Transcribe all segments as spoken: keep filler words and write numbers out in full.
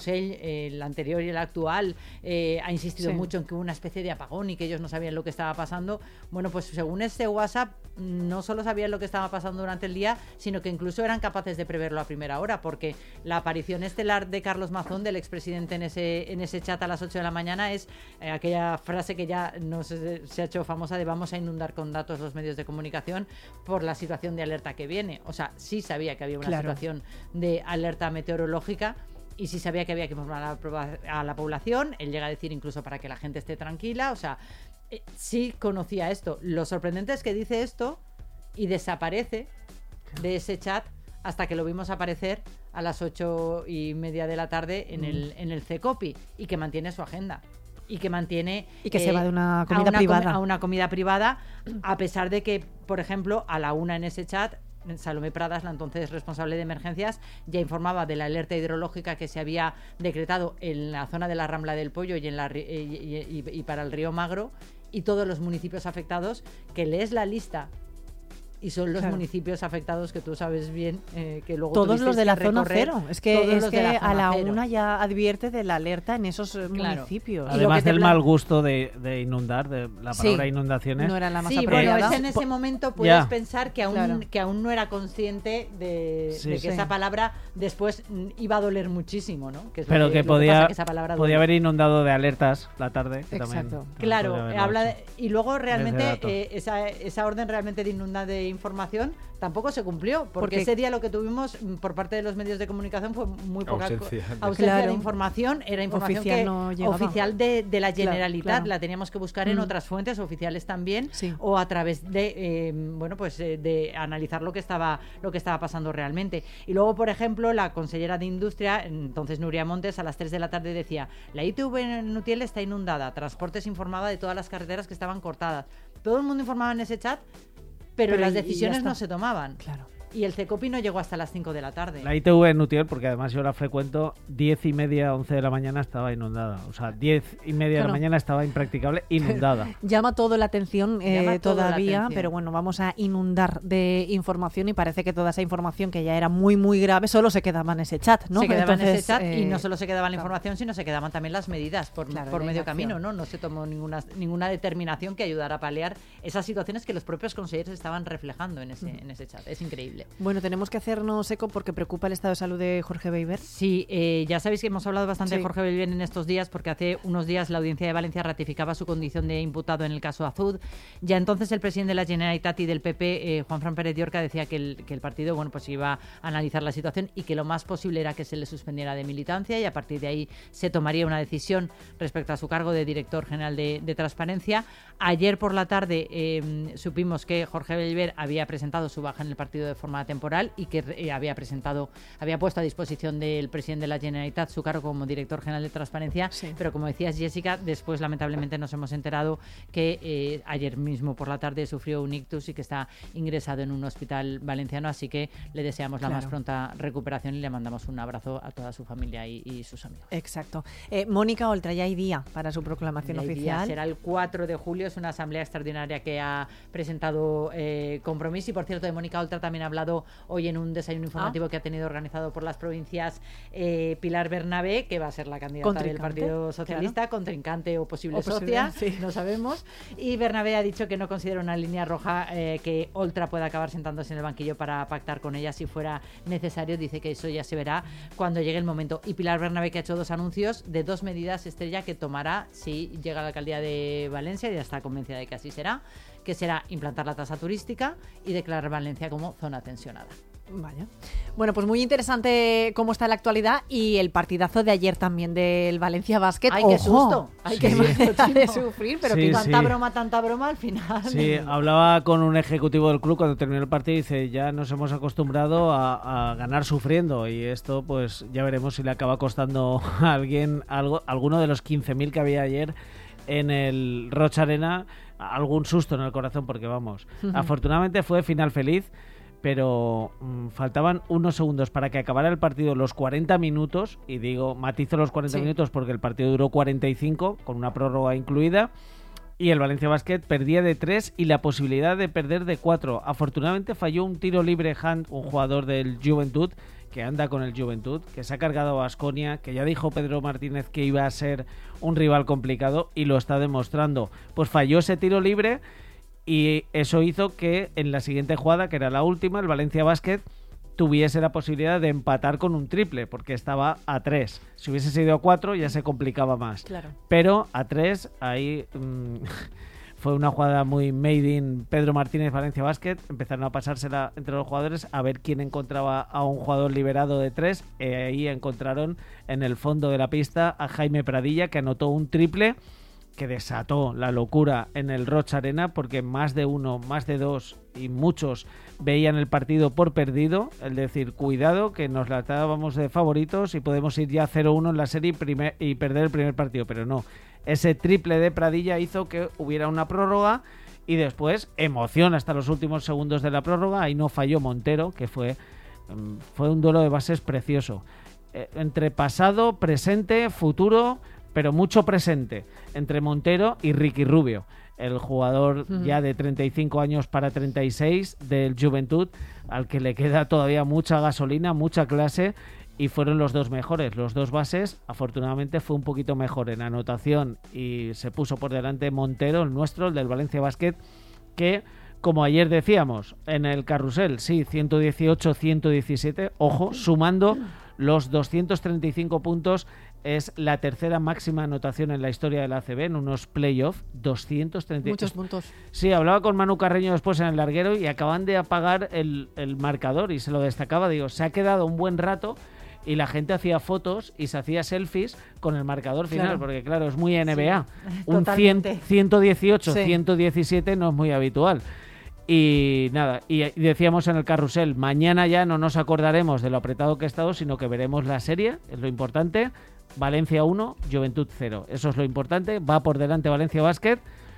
El, el anterior y el actual eh, ha insistido sí. mucho en que hubo una especie de apagón y que ellos no sabían lo que estaba pasando. Bueno, pues según este WhatsApp, no solo sabían lo que estaba pasando durante el día, sino que incluso eran capaces de preverlo a primera hora, porque la aparición estelar de Carlos Mazón, del expresidente, en ese, en ese chat a las ocho de la mañana es eh, aquella frase que ya no se, se ha hecho famosa de vamos a inundar con datos los medios de comunicación por la situación de alerta que viene. O sea, sí sabía que había una claro. situación de alerta meteorológica, y sí sabía que había que informar a la, a la población. Él llega a decir incluso para que la gente esté tranquila. O sea, eh, sí conocía esto. Lo sorprendente es que dice esto y desaparece de ese chat hasta que lo vimos aparecer a las ocho y media de la tarde en, mm. el, en el CECOPI, y que mantiene su agenda. Y que mantiene... Y que eh, se va de una comida a una privada. Com- a una comida privada, a pesar de que, por ejemplo, a la una en ese chat... Salomé Pradas, la entonces responsable de emergencias, ya informaba de la alerta hidrológica que se había decretado en la zona de la Rambla del Pollo y, en la, y, y, y, y para el río Magro, y todos los municipios afectados, que lees la lista y son los claro. municipios afectados que tú sabes bien eh, que luego todos los de la zona recorrer, cero. Es que, es que la a la cero. una ya advierte de la alerta en esos claro. municipios. Además del plan... mal gusto de, de inundar, de la palabra sí. inundaciones. No era la más sí, apropiada. bueno, es en ese momento puedes ya. pensar que aún, claro. que aún no era consciente de, sí, de que sí. esa palabra después iba a doler muchísimo, ¿no? Que es Pero lo que, que lo podía, que pasa, que esa palabra podía haber inundado de alertas la tarde. Que Exacto. También, claro, habla de, y luego realmente eh, esa, esa orden realmente de inundar de información tampoco se cumplió, porque, porque ese día lo que tuvimos por parte de los medios de comunicación fue muy poca ausencia, ausencia claro. de información, era información oficial, que, no oficial de, de la Generalitat, claro, claro. la teníamos que buscar en mm. otras fuentes oficiales también, sí. o a través de eh, bueno pues eh, de analizar lo que estaba lo que estaba pasando realmente. Y luego, por ejemplo, la consellera de Industria, entonces Nuria Montes, a las tres de la tarde decía: la I T V en Utiel está inundada, Transportes informaba de todas las carreteras que estaban cortadas. Todo el mundo informaba en ese chat, pero, pero las decisiones no se tomaban. Claro. Y el CECOPI no llegó hasta las cinco de la tarde. La I T V en Utiel, porque además yo la frecuento, diez y media, once de la mañana estaba inundada. O sea, diez y media claro. de la mañana estaba impracticable, inundada. Llama todo la atención eh, todavía, la atención. Pero bueno, vamos a inundar de información y parece que toda esa información que ya era muy, muy grave solo se quedaba en ese chat, ¿no? Se quedaba Entonces, en ese chat eh, y no solo se quedaba la claro. información, sino se quedaban también las medidas por, claro, por medio camino, ¿no? No se tomó ninguna, ninguna determinación que ayudara a paliar esas situaciones que los propios consejeros estaban reflejando en ese, mm. en ese chat. Es increíble. Bueno, tenemos que hacernos eco porque preocupa el estado de salud de Jorge Beiber. Sí, eh, ya sabéis que hemos hablado bastante sí. de Jorge Beiber en estos días, porque hace unos días la Audiencia de Valencia ratificaba su condición de imputado en el caso Azud. Ya entonces el presidente de la Generalitat y del P P, eh, Juan Fran Pérez Llorca, decía que el, que el partido bueno, pues iba a analizar la situación y que lo más posible era que se le suspendiera de militancia, y a partir de ahí se tomaría una decisión respecto a su cargo de director general de, de Transparencia. Ayer por la tarde eh, supimos que Jorge Beiber había presentado su baja en el partido de forma temporal y que eh, había presentado, había puesto a disposición del presidente de la Generalitat su cargo como director general de Transparencia, sí. pero como decías, Jessica, después lamentablemente nos hemos enterado que eh, ayer mismo por la tarde sufrió un ictus y que está ingresado en un hospital valenciano, así que le deseamos claro. la más pronta recuperación y le mandamos un abrazo a toda su familia y, y sus amigos. Exacto. Eh, Mónica Oltra, ya hay día para su proclamación ya oficial. Día, será el cuatro de julio, es una asamblea extraordinaria que ha presentado eh, Compromís, y por cierto de Mónica Oltra también ha hablado hoy en un desayuno informativo ah. que ha tenido organizado por las provincias eh, Pilar Bernabé, que va a ser la candidata del Partido Socialista, claro. contrincante o posible o socia, sí. no sabemos, y Bernabé ha dicho que no considera una línea roja eh, que Oltra pueda acabar sentándose en el banquillo para pactar con ella si fuera necesario. Dice que eso ya se verá cuando llegue el momento. Y Pilar Bernabé, que ha hecho dos anuncios de dos medidas estrella que tomará si llega a la alcaldía de Valencia, y ya está convencida de que así será, que será implantar la tasa turística y declarar Valencia como zona tensionada. Vaya. Bueno, pues muy interesante cómo está la actualidad y el partidazo de ayer también del Valencia Basket. ¡Ay, qué susto! ¡Ay, sí. qué manera de sufrir! Pero sí, que tanta sí. broma, tanta broma al final. Sí, hablaba con un ejecutivo del club cuando terminó el partido y dice: ya nos hemos acostumbrado a, a ganar sufriendo, y esto pues ya veremos si le acaba costando a alguien algo, alguno de los quince mil que había ayer en el Rocha Arena, algún susto en el corazón, porque vamos, uh-huh. afortunadamente fue final feliz. Pero mmm, faltaban unos segundos para que acabara el partido, los cuarenta minutos, y digo, matizo los cuarenta sí. minutos porque el partido duró cuarenta y cinco, con una prórroga incluida, y el Valencia Basket perdía de tres y la posibilidad de perder de cuatro. Afortunadamente falló un tiro libre Hunt, un jugador del Juventud, que anda con el Juventud, que se ha cargado a Baskonia, que ya dijo Pedro Martínez que iba a ser un rival complicado y lo está demostrando. Pues falló ese tiro libre y eso hizo que en la siguiente jugada, que era la última, el Valencia Basket tuviese la posibilidad de empatar con un triple, porque estaba a tres. Si hubiese sido a cuatro ya se complicaba más. Claro. Pero a tres, ahí mmm, fue una jugada muy made in Pedro Martínez Valencia Basket. Empezaron a pasársela entre los jugadores a ver quién encontraba a un jugador liberado de tres. Y ahí encontraron en el fondo de la pista a Jaime Pradilla, que anotó un triple que desató la locura en el Roig Arena, porque más de uno, más de dos y muchos veían el partido por perdido, es decir, cuidado que nos la dábamos de favoritos y podemos ir ya cero uno en la serie y, primer, y perder el primer partido, pero no, ese triple de Pradilla hizo que hubiera una prórroga y después emoción hasta los últimos segundos de la prórroga. Ahí no falló Montero, que fue, fue un duelo de bases precioso, eh, entre pasado, presente, futuro, pero mucho presente entre Montero y Ricky Rubio, el jugador uh-huh. ya de treinta y cinco años para treinta y seis del Juventud, al que le queda todavía mucha gasolina, mucha clase, y fueron los dos mejores, los dos bases. Afortunadamente fue un poquito mejor en anotación y se puso por delante Montero, el nuestro, el del Valencia Basket, que, como ayer decíamos, en el carrusel, sí, ciento dieciocho ciento diecisiete, ojo, sumando los doscientos treinta y cinco puntos. Es la tercera máxima anotación en la historia de la A C B en unos playoffs, doscientos treinta. Muchos puntos. Sí, hablaba con Manu Carreño después en el larguero y acaban de apagar el, el marcador y se lo destacaba. Digo, se ha quedado un buen rato y la gente hacía fotos y se hacía selfies con el marcador final, claro. Porque claro, es muy N B A. Sí, un cien, ciento dieciocho, sí. ciento diecisiete no es muy habitual. Y nada, y decíamos en el carrusel, mañana ya no nos acordaremos de lo apretado que ha estado, sino que veremos la serie, es lo importante. Valencia uno, Juventud cero. Eso es lo importante. Va por delante Valencia Basket.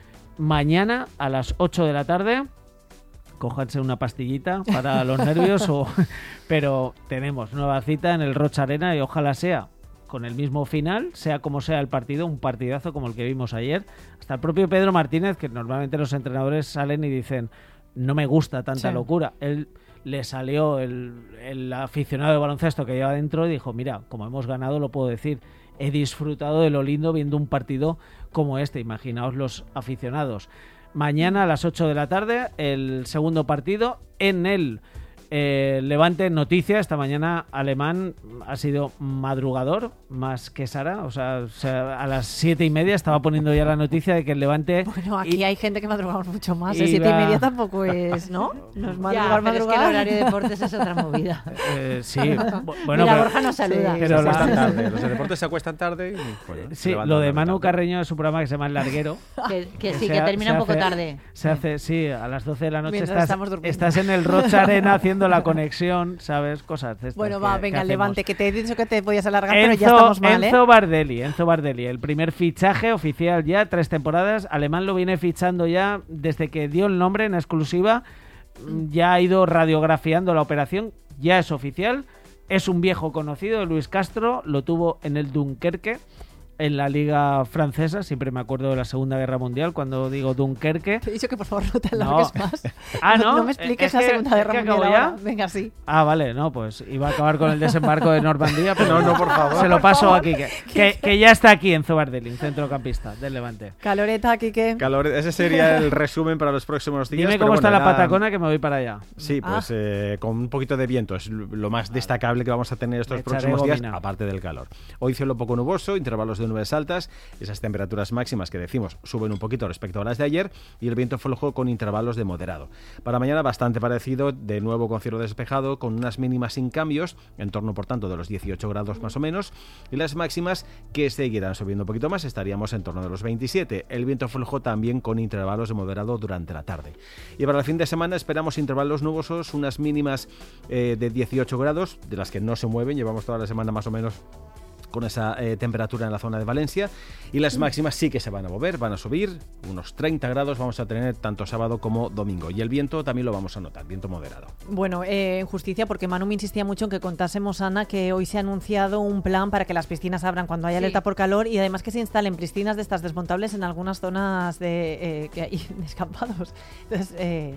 Mañana a las ocho de la tarde. Cójanse una pastillita para los nervios. o... Pero tenemos nueva cita en el Roig Arena y ojalá sea con el mismo final, sea como sea el partido, un partidazo como el que vimos ayer. Hasta el propio Pedro Martínez, que normalmente los entrenadores salen y dicen, no me gusta tanta sí. locura. Él le salió el, el aficionado de baloncesto que lleva dentro y dijo, mira, como hemos ganado, lo puedo decir, he disfrutado de lo lindo viendo un partido como este. Imaginaos los aficionados. Mañana a las ocho de la tarde, el segundo partido en el eh, Levante Noticia. Esta mañana Alemán ha sido madrugador más que Sara, o sea, o sea a las siete y media estaba poniendo ya la noticia de que el Levante... Bueno, aquí y, hay gente que madrugamos mucho más, iba... ¿eh? Siete y media tampoco es, ¿no? No es madrugar, ya, pero madrugar. Es que el horario de deportes es otra movida. Eh, sí, bueno, Mira, pero, Borja nos saluda. Sí, pero se la... acuestan tarde, los de deportes se acuestan tarde y, bueno, sí, lo de Manu Carreño es un programa que se llama El Larguero. Que, que, que sí, se que ha, termina un poco hace, tarde. Se hace, sí, a las doce de la noche estás, estás en el Roig Arena haciendo la conexión, ¿sabes? Cosas de estas. Bueno, que, va, que venga, hacemos. Levante, que te he dicho que te podías alargar, Enzo, pero ya estamos mal, ¿eh? Enzo Bardelli, Enzo Bardelli, el primer fichaje oficial ya, tres temporadas. Alemán lo viene fichando ya desde que dio el nombre en exclusiva. Ya ha ido radiografiando la operación, ya es oficial. Es un viejo conocido de Luis Castro, lo tuvo en el Dunkerque, en la liga francesa. Siempre me acuerdo de la Segunda Guerra Mundial cuando digo Dunkerque. Te he dicho que por favor no te alargues no. más. Ah, ¿no? No, no me expliques es la que, Segunda Guerra es que Mundial ya. ahora. Venga, sí. Ah, vale, no, pues iba a acabar con el desembarco de Normandía, pero no, no, por favor. Se lo paso favor. aquí, que, que, que ya está aquí Enzo Bardelli, centrocampista del Levante. Caloreta, Quique. Calor, ese sería el resumen para los próximos días. Dime cómo pero está bueno, la era... Patacona, que me voy para allá. Sí, pues ah. eh, con un poquito de viento es lo más destacable que vamos a tener estos Me próximos días, gomina. aparte del calor. Hoy cielo poco nuboso, intervalos de nubes altas, esas temperaturas máximas que decimos suben un poquito respecto a las de ayer y el viento flojo con intervalos de moderado. Para mañana bastante parecido, de nuevo con cielo despejado, con unas mínimas sin cambios, en torno por tanto de los dieciocho grados más o menos, y las máximas que seguirán subiendo un poquito más, estaríamos en torno de los veintisiete. El viento flojo también con intervalos de moderado durante la tarde. Y para el fin de semana esperamos intervalos nubosos, unas mínimas eh, de dieciocho grados, de las que no se mueven, llevamos toda la semana más o menos con esa eh, temperatura en la zona de Valencia, y las máximas sí que se van a mover, van a subir, unos treinta grados vamos a tener tanto sábado como domingo, y el viento también lo vamos a notar, viento moderado. Bueno, eh, en justicia, porque Manu me insistía mucho en que contásemos, Ana, que hoy se ha anunciado un plan para que las piscinas abran cuando haya alerta sí. por calor, y además que se instalen piscinas de estas desmontables en algunas zonas de, eh, que hay descampados. Entonces, eh,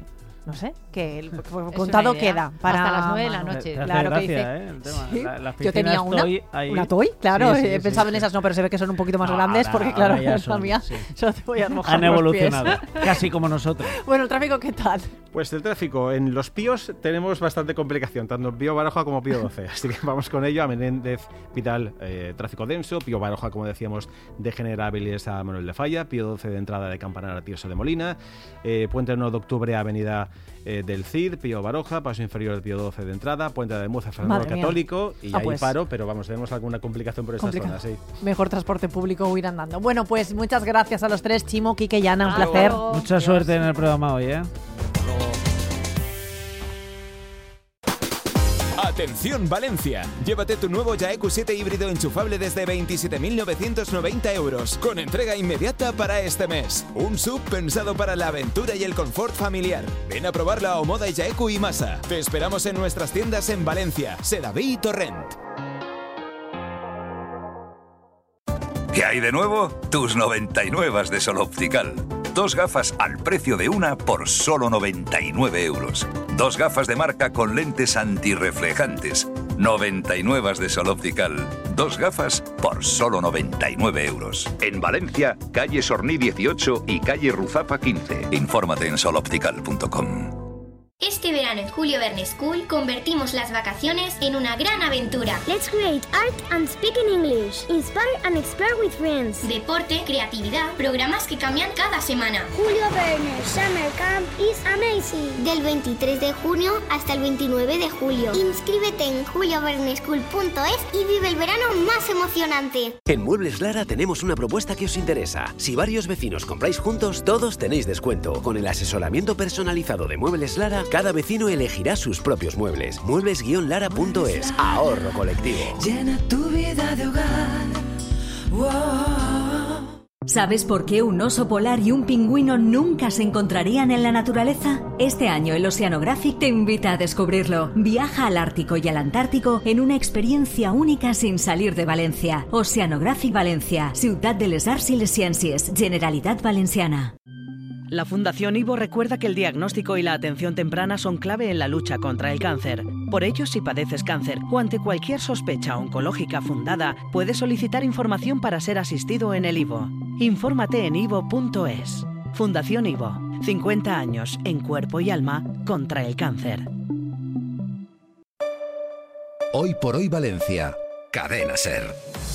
no sé, que el contado queda para hasta las nueve de la noche. Te, te claro gracia, que dice. ¿eh? El tema. ¿Sí? La, las Yo tenía una, ahí. una Toy, claro, Sí, sí, he sí, pensado sí, en sí. esas, no, pero se ve que son un poquito más No, grandes ahora- porque claro, ahora ya la son, mía sí. solo te voy a mojar Han los pies. evolucionado, casi como nosotros. Bueno, el tráfico, ¿qué tal? Pues el tráfico, en los Píos tenemos bastante complicación, tanto en Pío Baroja como Pío doce. Así que vamos con ello. A Menéndez Pital, eh, tráfico denso. Pío Baroja, como decíamos, de General Avilés a Manuel de Falla. Pío doce de entrada de Campanar a Tirso de Molina. Eh, Puente nueve de octubre, Avenida eh, del Cid, Pío Baroja. Paso inferior de Pío doce de entrada. Puente de Muza, Fernando Madre mía. Católico. Y Ah, ahí pues. paro, pero vamos, tenemos alguna complicación por estas Complicado. zonas. Sí. Mejor transporte público o ir andando. Bueno, pues muchas gracias a los tres, Chimo, Quique y Ana, un Hasta placer. luego. Mucha Adiós. suerte en el programa hoy, ¿eh? Atención Valencia, llévate tu nuevo Yaeku siete híbrido enchufable desde veintisiete mil novecientos noventa euros, con entrega inmediata para este mes. Un S U V pensado para la aventura y el confort familiar. Ven a probarla a Omoda, Yaeku y Masa. Te esperamos en nuestras tiendas en Valencia, Sedaví y Torrent. ¿Qué hay de nuevo? Tus noventa y nueve de Sol Optical. Dos gafas al precio de una por solo noventa y nueve euros. Dos gafas de marca con lentes antirreflejantes. noventa y nueve de Sol Optical. Dos gafas por solo noventa y nueve euros. En Valencia, calle Sorní dieciocho y calle Ruzafa quince. Infórmate en sol optical punto com. Este verano en Julio Verne School convertimos las vacaciones en una gran aventura. Let's create art and speak in English. Inspire and explore with friends. Deporte, creatividad, programas que cambian cada semana. Julio Verne Summer Camp is amazing. Del veintitrés de junio hasta el veintinueve de julio. Inscríbete en julio verne school punto es y vive el verano más emocionante. En Muebles Lara tenemos una propuesta que os interesa. Si varios vecinos compráis juntos, todos tenéis descuento. Con el asesoramiento personalizado de Muebles Lara, cada vecino elegirá sus propios muebles. muebles guion lara punto es. Ahorro colectivo. Llena tu vida de hogar. Wow. ¿Sabes por qué un oso polar y un pingüino nunca se encontrarían en la naturaleza? Este año el Oceanographic te invita a descubrirlo. Viaja al Ártico y al Antártico en una experiencia única sin salir de Valencia. Oceanographic Valencia, Ciutat de les Arts i les Ciències, Generalitat Valenciana. La Fundación Ivo recuerda que el diagnóstico y la atención temprana son clave en la lucha contra el cáncer. Por ello, si padeces cáncer o ante cualquier sospecha oncológica fundada, puedes solicitar información para ser asistido en el Ivo. Infórmate en ivo punto es. Fundación Ivo. cincuenta años en cuerpo y alma contra el cáncer. Hoy por hoy Valencia. Cadena SER.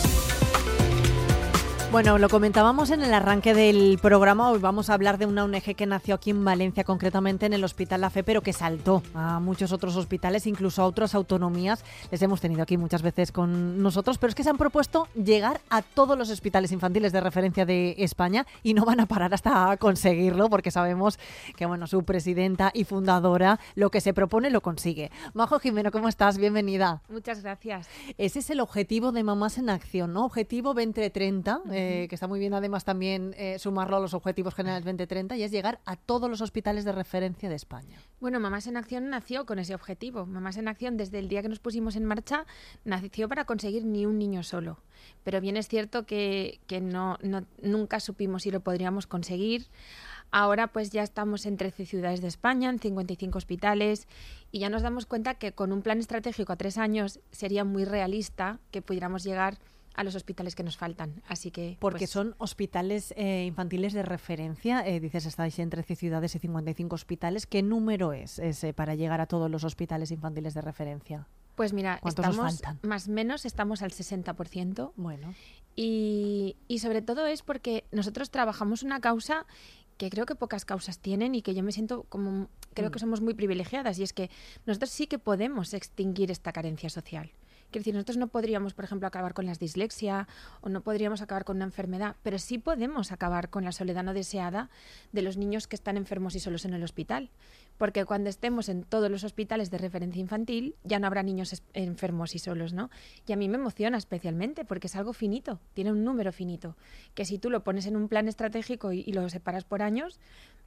Bueno, lo comentábamos en el arranque del programa. Hoy vamos a hablar de una O N G que nació aquí en Valencia, concretamente en el Hospital La Fe, pero que saltó a muchos otros hospitales, incluso a otras autonomías. Les hemos tenido aquí muchas veces con nosotros, pero es que se han propuesto llegar a todos los hospitales infantiles de referencia de España y no van a parar hasta conseguirlo, porque sabemos que bueno, su presidenta y fundadora lo que se propone lo consigue. Majo Jimeno, ¿cómo estás? Bienvenida. Muchas gracias. Ese es el objetivo de Mamás en Acción, ¿no? Objetivo veinte treinta. Eh, que está muy bien además también eh, sumarlo a los objetivos generales veinte treinta, y es llegar a todos los hospitales de referencia de España. Bueno, Mamás en Acción nació con ese objetivo. Mamás en Acción, desde el día que nos pusimos en marcha, nació para conseguir ni un niño solo. Pero bien es cierto que, que no, no, nunca supimos si lo podríamos conseguir. Ahora pues ya estamos en trece ciudades de España, en cincuenta y cinco hospitales, y ya nos damos cuenta que con un plan estratégico a tres años sería muy realista que pudiéramos llegar a los hospitales que nos faltan, así que... Porque pues, son hospitales eh, infantiles de referencia, eh, dices, estáis en trece ciudades y cincuenta y cinco hospitales. ¿Qué número es ese para llegar a todos los hospitales infantiles de referencia? Pues mira, ¿cuántos os estamos faltan? Más o menos estamos al sesenta por ciento. Bueno. Y, y sobre todo es porque nosotros trabajamos una causa que creo que pocas causas tienen y que yo me siento como... Creo mm. que somos muy privilegiadas, y es que nosotros sí que podemos extinguir esta carencia social. Quiero decir, nosotros no podríamos, por ejemplo, acabar con la dislexia o no podríamos acabar con una enfermedad, pero sí podemos acabar con la soledad no deseada de los niños que están enfermos y solos en el hospital. Porque cuando estemos en todos los hospitales de referencia infantil, ya no habrá niños enfermos y solos, ¿no? Y a mí me emociona especialmente porque es algo finito, tiene un número finito, que si tú lo pones en un plan estratégico y, y lo separas por años,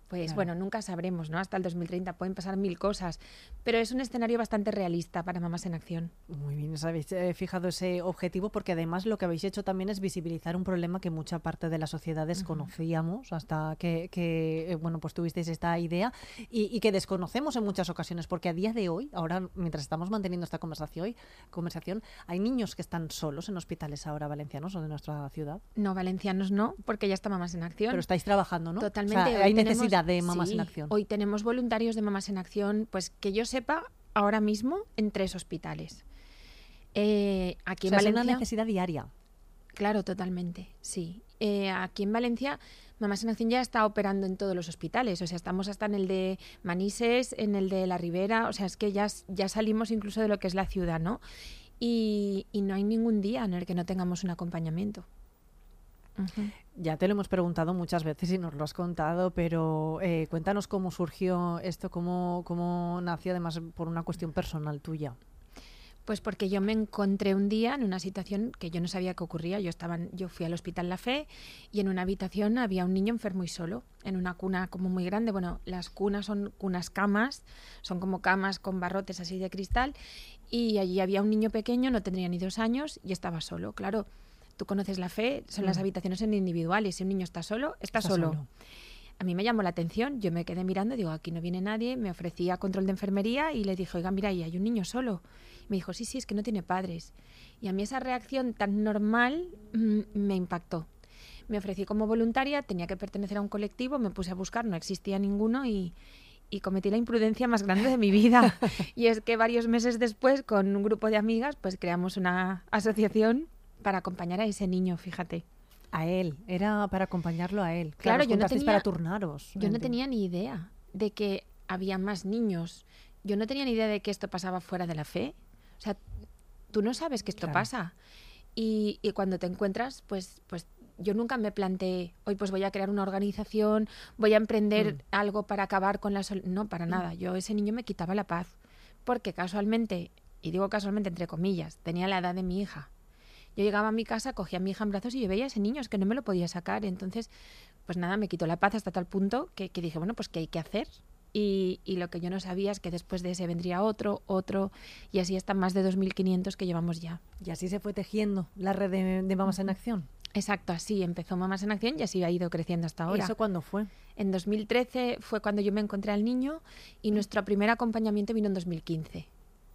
Pues Claro. bueno, nunca sabremos, ¿no? Hasta el dos mil treinta pueden pasar mil cosas, pero es un escenario bastante realista para Mamás en Acción. Muy bien, os habéis eh, fijado ese objetivo porque además lo que habéis hecho también es visibilizar un problema que mucha parte de la sociedad desconocíamos hasta que, que, eh, bueno, pues tuvisteis esta idea y, y que desconocemos en muchas ocasiones porque a día de hoy, ahora mientras estamos manteniendo esta conversación, conversación hay niños que están solos en hospitales ahora valencianos o de nuestra ciudad. No, valencianos no, porque ya está Mamás en Acción. Pero estáis trabajando, ¿no? Totalmente. O sea, Hoy hay tenemos- necesidad de Mamás sí, en Acción. Hoy tenemos voluntarios de Mamás en Acción, pues que yo sepa, ahora mismo en tres hospitales. Eh, aquí O sea, en es una Valencia, necesidad diaria. claro, totalmente, sí. Eh, aquí en Valencia, Mamás en Acción ya está operando en todos los hospitales. O sea, estamos hasta en el de Manises, en el de La Ribera. O sea, es que ya, ya salimos incluso de lo que es la ciudad, ¿no? Y, y no hay ningún día en el que no tengamos un acompañamiento. Ujú. Ya te lo hemos preguntado muchas veces y nos lo has contado, pero eh, cuéntanos cómo surgió esto, cómo, cómo nació, además por una cuestión personal tuya. Pues porque yo me encontré un día en una situación que yo no sabía que ocurría. Yo estaba, en- yo fui al Hospital La Fe y en una habitación había un niño enfermo y solo, en una cuna como muy grande. Bueno, las cunas son cunas camas, son como camas con barrotes así de cristal, y allí había un niño pequeño, no tendría ni dos años, y estaba solo. Claro, tú conoces La Fe, son las Mm. habitaciones en individuales. Si un niño está solo, está, Está solo. solo. A mí me llamó la atención, yo me quedé mirando, digo, aquí no viene nadie, me ofrecía control de enfermería y le dije, oiga, mira, ahí hay un niño solo. Me dijo, sí, sí, es que no tiene padres. Y a mí esa reacción tan normal mm, me impactó. Me ofrecí como voluntaria, tenía que pertenecer a un colectivo, me puse a buscar, no existía ninguno y, y cometí la imprudencia más grande de mi vida. Y es que varios meses después, con un grupo de amigas, pues creamos una asociación para acompañar a ese niño, fíjate. A él, era para acompaño a él. Claro, os yo no juntasteis tenía- para turnaros. Yo no tenía ni idea de que había más niños. Yo no tenía ni idea de que esto pasaba fuera de La Fe. O sea, tú no sabes que esto Claro. pasa. Y, y cuando te encuentras, pues, pues yo nunca me planteé, hoy pues voy a crear una organización, voy a emprender Mm. algo para acabar con la sol-". No, para nada. Yo, ese niño me quitaba la paz. Porque casualmente, y digo casualmente entre comillas, tenía la edad de mi hija. Yo llegaba a mi casa, cogía a mi hija en brazos y yo veía a ese niño, es que no me lo podía sacar. Entonces, pues nada, me quitó la paz hasta tal punto que, que dije, bueno, pues ¿qué hay que hacer? Y, y lo que yo no sabía es que después de ese vendría otro, otro, y así hasta más de dos mil quinientos que llevamos ya. Y así se fue tejiendo la red de, de Mamás en Acción. Exacto, así empezó Mamás en Acción y así ha ido creciendo hasta ahora. ¿Y eso cuándo fue? En dos mil trece fue cuando yo me encontré al niño y nuestro primer acompañamiento vino en dos mil quince.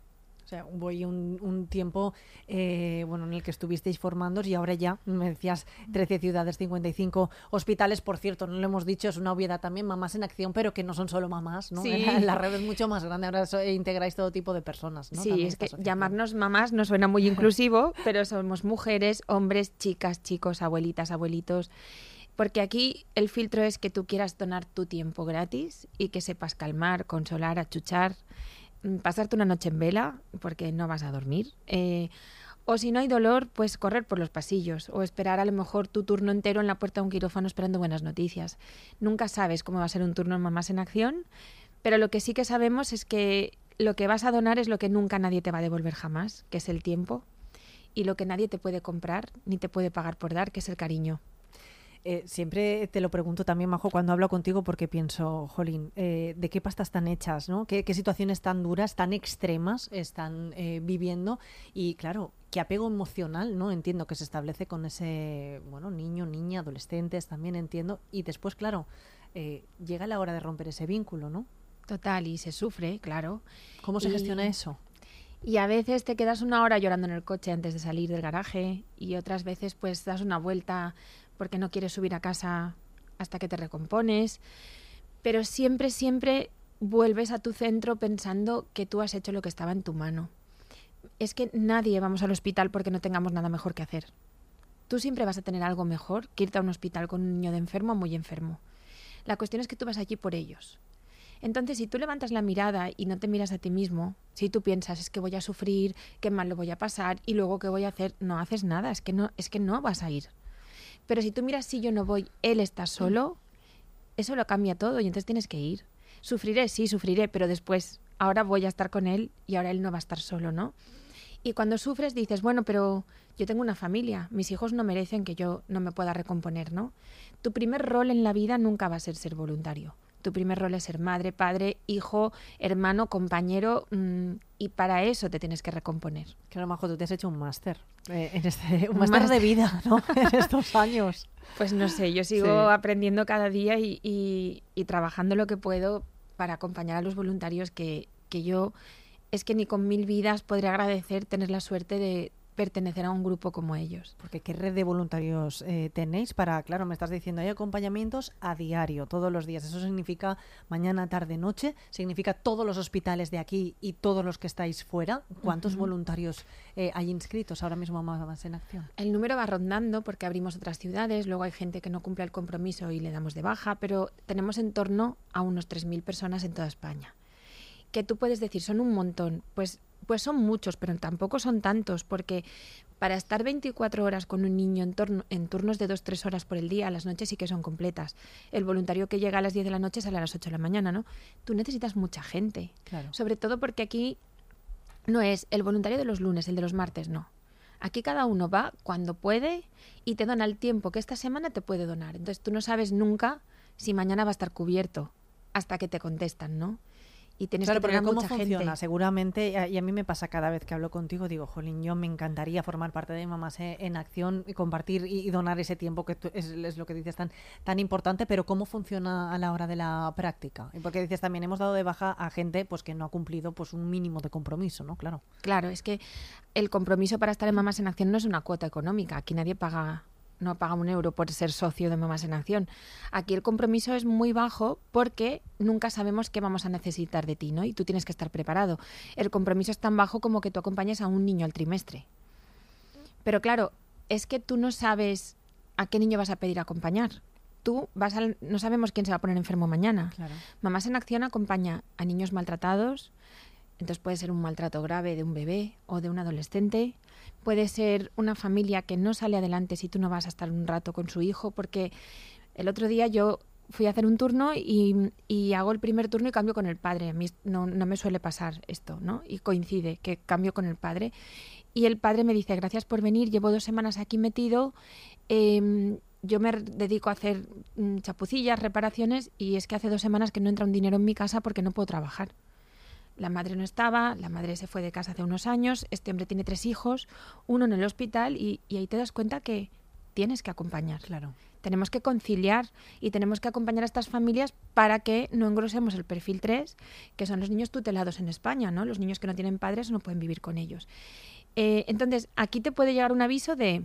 O sea, hubo ahí un, un tiempo eh, bueno, en el que estuvisteis formándos y ahora ya, me decías, trece ciudades, cincuenta y cinco hospitales. Por cierto, no lo hemos dicho, es una obviedad también, Mamás en Acción, pero que no son solo mamás, ¿no? Sí. La, la red es mucho más grande, ahora so- integráis todo tipo de personas, ¿no? Sí, También es esta que asociación. llamarnos mamás no suena muy inclusivo, pero somos mujeres, hombres, chicas, chicos, abuelitas, abuelitos. Porque aquí el filtro es que tú quieras donar tu tiempo gratis y que sepas calmar, consolar, achuchar, mm, pasarte una noche en vela, porque no vas a dormir. Eh, o si no hay dolor, pues correr por los pasillos o esperar a lo mejor tu turno entero en la puerta de un quirófano esperando buenas noticias. Nunca sabes cómo va a ser un turno en Mamás en Acción, pero lo que sí que sabemos es que lo que vas a donar es lo que nunca nadie te va a devolver jamás, que es el tiempo, y lo que nadie te puede comprar ni te puede pagar por dar, que es el cariño. Eh, siempre te lo pregunto también, Majo, cuando hablo contigo, porque pienso, jolín, eh, ¿de qué pastas están hechas, ¿no? ¿Qué, qué situaciones tan duras, tan extremas están eh, viviendo? Y claro, qué apego emocional, ¿no? Entiendo que se establece con ese, bueno, niño, niña, adolescentes, también entiendo. Y después, claro, eh, llega la hora de romper ese vínculo, ¿no? Total, y se sufre, claro. ¿Cómo se Y- gestiona eso? Y a veces te quedas una hora llorando en el coche antes de salir del garaje y otras veces pues das una vuelta porque no quieres subir a casa hasta que te recompones. Pero siempre, siempre vuelves a tu centro pensando que tú has hecho lo que estaba en tu mano. Es que nadie vamos al hospital porque no tengamos nada mejor que hacer. Tú siempre vas a tener algo mejor que irte a un hospital con un niño de enfermo o muy enfermo. La cuestión es que tú vas allí por ellos. Entonces, si tú levantas la mirada y no te miras a ti mismo, si tú piensas, es que voy a sufrir, qué mal lo voy a pasar y luego qué voy a hacer, no haces nada, es que no, es que no vas a ir. Pero si tú miras, si yo no voy, él está solo, eso lo cambia todo y entonces tienes que ir. Sufriré, sí, sufriré, pero después, ahora voy a estar con él y ahora él no va a estar solo, ¿no? Y cuando sufres dices, bueno, pero yo tengo una familia, mis hijos no merecen que yo no me pueda recomponer, ¿no? Tu primer rol en la vida nunca va a ser ser voluntario. Tu primer rol es ser madre, padre, hijo, hermano, compañero, mmm, y para eso te tienes que recomponer. Claro, Majo, tú te has hecho un máster, eh, en este, un máster de vida, ¿no? En estos años. Pues no sé, yo sigo sí. aprendiendo cada día y, y, y trabajando lo que puedo para acompañar a los voluntarios que, que yo, es que ni con mil vidas podré agradecer tener la suerte de pertenecer a un grupo como ellos. Porque ¿qué red de voluntarios eh, tenéis para, claro, me estás diciendo, hay acompañamientos a diario, todos los días? Eso significa mañana, tarde, noche, significa todos los hospitales de aquí y todos los que estáis fuera. ¿Cuántos uh-huh. voluntarios eh, hay inscritos ahora mismo más en acción? El número va rondando porque abrimos otras ciudades, luego hay gente que no cumple el compromiso y le damos de baja, pero tenemos en torno a unos tres mil personas en toda España. Que tú puedes decir, son un montón, pues Pues son muchos, pero tampoco son tantos, porque para estar veinticuatro horas con un niño en, torno, en turnos de dos a tres horas por el día, las noches sí que son completas. El voluntario que llega a las diez de la noche sale a las ocho de la mañana, ¿no? Tú necesitas mucha gente. Claro. Sobre todo porque aquí no es el voluntario de los lunes, el de los martes, no. Aquí cada uno va cuando puede y te dona el tiempo que esta semana te puede donar. Entonces tú no sabes nunca si mañana va a estar cubierto hasta que te contestan, ¿no? Y tienes claro, que tener ¿cómo mucha funciona? gente. Seguramente, y a mí me pasa cada vez que hablo contigo, digo, jolín, yo me encantaría formar parte de Mamás en Acción y compartir y, y donar ese tiempo que tú, es, es lo que dices tan, tan importante, pero ¿cómo funciona a la hora de la práctica? Y porque dices también, hemos dado de baja a gente pues que no ha cumplido pues un mínimo de compromiso, ¿no? Claro. Claro, es que el compromiso para estar en Mamás en Acción no es una cuota económica, aquí nadie paga... no paga un euro por ser socio de Mamás en Acción. Aquí el compromiso es muy bajo porque nunca sabemos qué vamos a necesitar de ti, ¿no? Y tú tienes que estar preparado. El compromiso es tan bajo como que tú acompañes a un niño al trimestre. Pero claro, es que tú no sabes a qué niño vas a pedir acompañar. Tú vas a, no sabemos quién se va a poner enfermo mañana. Claro. Mamás en Acción acompaña a niños maltratados. Entonces puede ser un maltrato grave de un bebé o de un adolescente. Puede ser una familia que no sale adelante si tú no vas a estar un rato con su hijo, porque el otro día yo fui a hacer un turno y, y hago el primer turno y cambio con el padre. A mí no, no me suele pasar esto, ¿no? Y coincide que cambio con el padre. Y el padre me dice, gracias por venir, llevo dos semanas aquí metido, eh, yo me dedico a hacer mm, chapucillas, reparaciones, y es que hace dos semanas que no entra un dinero en mi casa porque no puedo trabajar. La madre no estaba, la madre se fue de casa hace unos años, este hombre tiene tres hijos, uno en el hospital, y, y ahí te das cuenta que tienes que acompañar. Claro. Tenemos que conciliar y tenemos que acompañar a estas familias para que no engrosemos el perfil tres, que son los niños tutelados en España, ¿no? Los niños que no tienen padres no pueden vivir con ellos. Eh, entonces, aquí te puede llegar un aviso de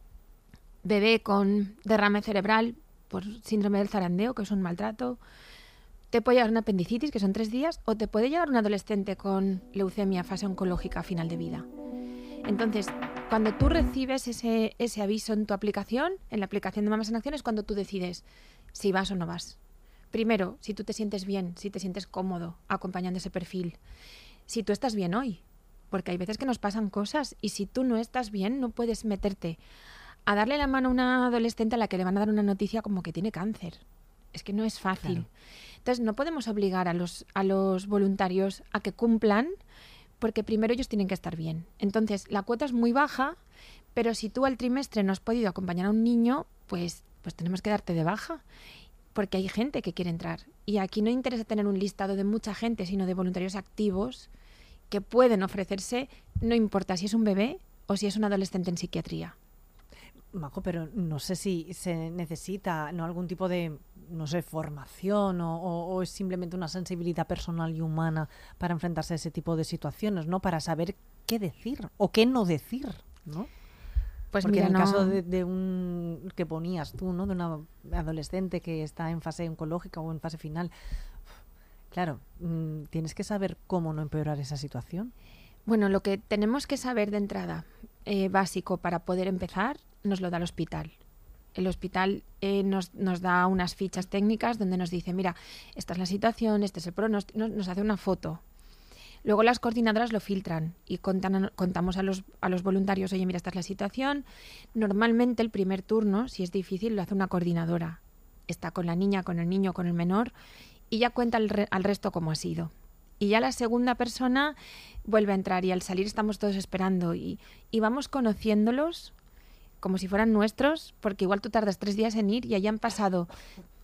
bebé con derrame cerebral por síndrome del zarandeo, que es un maltrato. Te puede llegar una apendicitis, que son tres días, o te puede llegar un adolescente con leucemia, fase oncológica, final de vida. Entonces, cuando tú recibes ese, ese aviso en tu aplicación, en la aplicación de Mamás en Acción, es cuando tú decides si vas o no vas. Primero, si tú te sientes bien, si te sientes cómodo acompañando ese perfil. Si tú estás bien hoy, porque hay veces que nos pasan cosas y si tú no estás bien, no puedes meterte a darle la mano a una adolescente a la que le van a dar una noticia como que tiene cáncer. Es que no es fácil. Claro. Entonces, no podemos obligar a los, a los voluntarios a que cumplan, porque primero ellos tienen que estar bien. Entonces, la cuota es muy baja, pero si tú al trimestre no has podido acompañar a un niño, pues, pues tenemos que darte de baja, porque hay gente que quiere entrar. Y aquí no interesa tener un listado de mucha gente, sino de voluntarios activos que pueden ofrecerse, no importa si es un bebé o si es un adolescente en psiquiatría. Majo, pero no sé si se necesita no algún tipo de, no sé, formación o, o, o es simplemente una sensibilidad personal y humana para enfrentarse a ese tipo de situaciones, ¿no? Para saber qué decir o qué no decir, ¿no? Pues porque mira, en el no... caso de, de un que ponías tú, ¿no? De una adolescente que está en fase oncológica o en fase final, claro, mmm, tienes que saber cómo no empeorar esa situación. Bueno, lo que tenemos que saber de entrada, eh, básico para poder empezar, nos lo da el hospital. El hospital eh, nos, nos da unas fichas técnicas donde nos dice, mira, esta es la situación, este es el pronóstico, nos, nos hace una foto. Luego las coordinadoras lo filtran y contan, contamos a los, a los voluntarios, oye, mira, esta es la situación. Normalmente el primer turno, si es difícil, lo hace una coordinadora. Está con la niña, con el niño, con el menor y ya cuenta al, re, al resto cómo ha sido. Y ya la segunda persona vuelve a entrar y al salir estamos todos esperando y, y vamos conociéndolos como si fueran nuestros, porque igual tú tardas tres días en ir y hayan pasado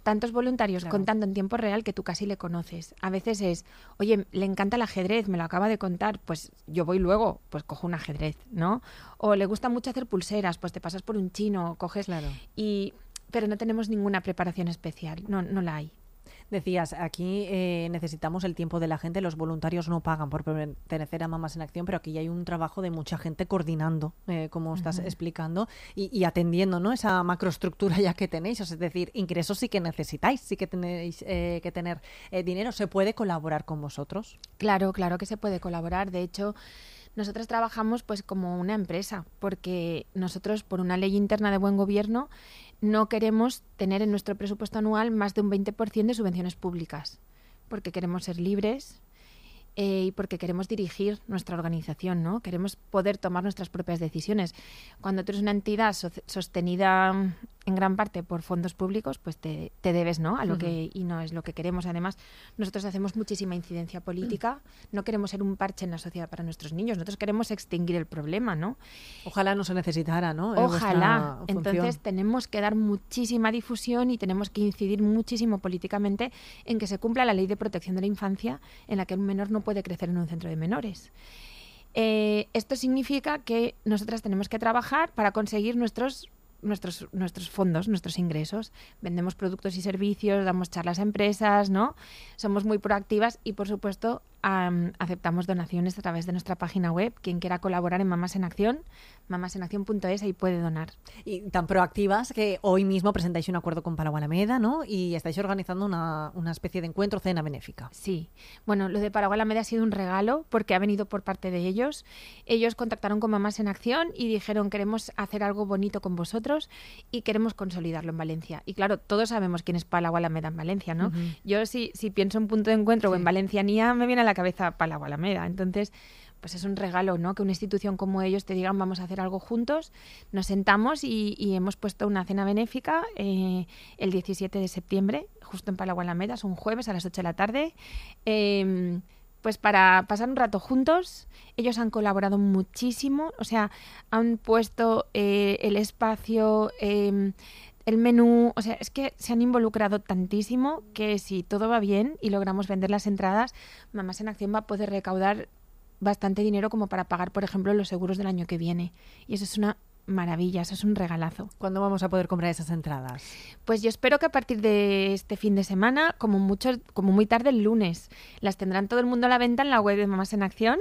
tantos voluntarios Claro. contando en tiempo real que tú casi le conoces. A veces es, oye, le encanta el ajedrez, me lo acaba de contar, pues yo voy luego, pues cojo un ajedrez, ¿no? O le gusta mucho hacer pulseras, pues te pasas por un chino, coges... Claro. y Pero no tenemos ninguna preparación especial, no, no la hay. Decías, aquí eh, necesitamos el tiempo de la gente, los voluntarios no pagan por pertenecer a Mamás en Acción, pero aquí hay un trabajo de mucha gente coordinando, eh, como estás Ujú. explicando, y, y atendiendo, ¿no?, esa macroestructura ya que tenéis. Es decir, ingresos sí que necesitáis, sí que tenéis eh, que tener eh, dinero. ¿Se puede colaborar con vosotros? Claro, claro que se puede colaborar. De hecho, nosotros trabajamos pues como una empresa, porque nosotros, por una ley interna de buen gobierno, no queremos tener en nuestro presupuesto anual más de un veinte por ciento de subvenciones públicas, porque queremos ser libres eh, y porque queremos dirigir nuestra organización, ¿no? Queremos poder tomar nuestras propias decisiones. Cuando tú eres una entidad so- sostenida mm, en gran parte por fondos públicos, pues te, te debes, ¿no?, a lo Ujú. que y no es lo que queremos. Además, nosotros hacemos muchísima incidencia política, no queremos ser un parche en la sociedad para nuestros niños, nosotros queremos extinguir el problema, ¿no? Ojalá no se necesitara, ¿no? Eh, Ojalá. vuestra función. Entonces tenemos que dar muchísima difusión y tenemos que incidir muchísimo políticamente en que se cumpla la ley de protección de la infancia, en la que un menor no puede crecer en un centro de menores. Eh, esto significa que nosotras tenemos que trabajar para conseguir nuestros nuestros nuestros fondos, nuestros ingresos. Vendemos productos y servicios, damos charlas a empresas, ¿no? Somos muy proactivas y, por supuesto, am, aceptamos donaciones a través de nuestra página web. Quien quiera colaborar en Mamás en Acción, mamás en acción punto es, ahí puede donar. Y tan proactivas que hoy mismo presentáis un acuerdo con Palau Alameda, ¿no? Y estáis organizando una, una especie de encuentro, cena benéfica. Sí. Bueno, lo de Palau Alameda ha sido un regalo porque ha venido por parte de ellos. Ellos contactaron con Mamás en Acción y dijeron, queremos hacer algo bonito con vosotros y queremos consolidarlo en Valencia. Y claro, todos sabemos quién es Palau Alameda en Valencia, ¿no? Ujú. Yo si, si pienso en punto de encuentro o en Valencianía, me viene a la cabeza Palau Alameda. Entonces, pues es un regalo, ¿no?, que una institución como ellos te digan, vamos a hacer algo juntos. Nos sentamos y, y hemos puesto una cena benéfica eh, el diecisiete de septiembre, justo en Palau Alameda, es un jueves a las ocho de la tarde. Eh, pues para pasar un rato juntos. Ellos han colaborado muchísimo, o sea, han puesto eh, el espacio, eh, el menú, o sea, es que se han involucrado tantísimo que si todo va bien y logramos vender las entradas, Mamás en Acción va a poder recaudar bastante dinero como para pagar, por ejemplo, los seguros del año que viene. Y eso es una maravilla, eso es un regalazo. ¿Cuándo vamos a poder comprar esas entradas? Pues yo espero que a partir de este fin de semana, como mucho, como muy tarde el lunes, las tendrán todo el mundo a la venta en la web de Mamás en Acción.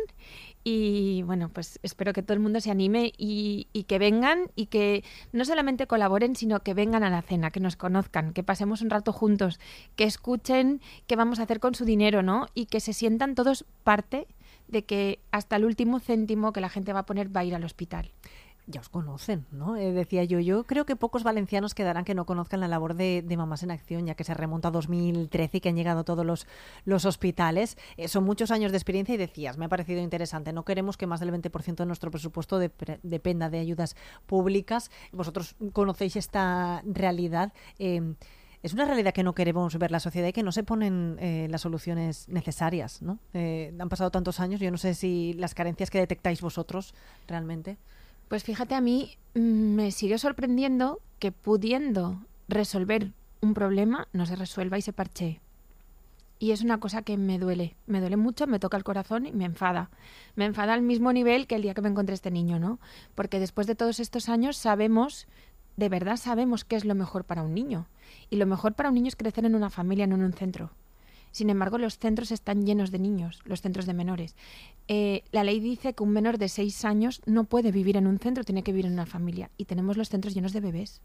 Y bueno, pues espero que todo el mundo se anime y, y que vengan y que no solamente colaboren, sino que vengan a la cena, que nos conozcan, que pasemos un rato juntos, que escuchen qué vamos a hacer con su dinero, ¿no? Y que se sientan todos parte de que hasta el último céntimo que la gente va a poner va a ir al hospital. Ya os conocen, ¿no? Eh, decía yo, yo creo que pocos valencianos quedarán que no conozcan la labor de, de Mamás en Acción, ya que se remonta a dos mil trece y que han llegado todos los, los hospitales. Eh, son muchos años de experiencia y decías, me ha parecido interesante, no queremos que más del veinte por ciento de nuestro presupuesto de, dependa de ayudas públicas. Vosotros conocéis esta realidad. Eh, Es una realidad que no queremos ver la sociedad y que no se ponen eh, las soluciones necesarias, ¿no? Eh, han pasado tantos años, yo no sé si las carencias que detectáis vosotros realmente... Pues fíjate, a mí mm, me sigue sorprendiendo que pudiendo resolver un problema no se resuelva y se parchee. Y es una cosa que me duele, me duele mucho, me toca el corazón y me enfada. Me enfada al mismo nivel que el día que me encontré este niño, ¿no? Porque después de todos estos años sabemos, de verdad sabemos qué es lo mejor para un niño. Y lo mejor para un niño es crecer en una familia, no en un centro. Sin embargo, los centros están llenos de niños, los centros de menores. Eh, la ley dice que un menor de seis años no puede vivir en un centro, tiene que vivir en una familia. Y tenemos los centros llenos de bebés.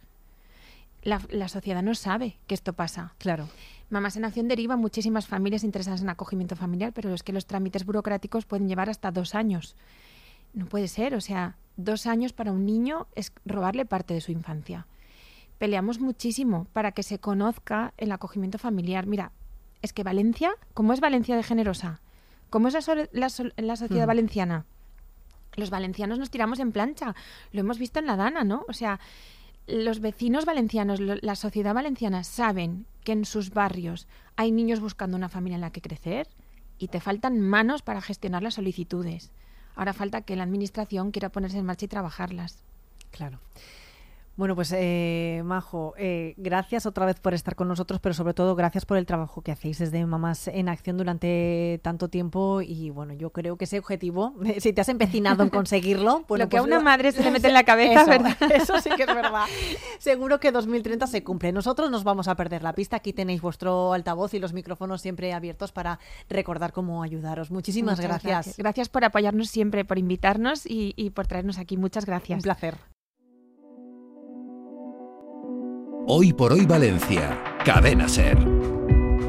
La, la sociedad no sabe que esto pasa. Claro. Mamás en Acción deriva muchísimas familias interesadas en acogimiento familiar, pero es que los trámites burocráticos pueden llevar hasta dos años. No puede ser, o sea, dos años para un niño es robarle parte de su infancia. Peleamos muchísimo para que se conozca el acogimiento familiar. Mira, es que Valencia, ¿cómo es Valencia de generosa? ¿Cómo es la, so- la, so- la sociedad Mm. valenciana? Los valencianos nos tiramos en plancha. Lo hemos visto en la Dana, ¿no? O sea, los vecinos valencianos, lo- la sociedad valenciana saben que en sus barrios hay niños buscando una familia en la que crecer y te faltan manos para gestionar las solicitudes. Ahora falta que la administración quiera ponerse en marcha y trabajarlas. Claro. Bueno, pues eh, Majo, eh, gracias otra vez por estar con nosotros, pero sobre todo gracias por el trabajo que hacéis desde Mamás en Acción durante tanto tiempo y bueno, yo creo que ese objetivo, si te has empecinado en conseguirlo... Bueno, lo que pues, a una madre se le mete en la cabeza, eso, ¿verdad? Eso sí que es verdad. Seguro que dos mil treinta se cumple. Nosotros nos vamos a perder la pista. Aquí tenéis vuestro altavoz y los micrófonos siempre abiertos para recordar cómo ayudaros. Muchísimas Muchas gracias. gracias. Gracias por apoyarnos siempre, por invitarnos y, y por traernos aquí. Muchas gracias. Un placer. Hoy por hoy Valencia, Cadena SER.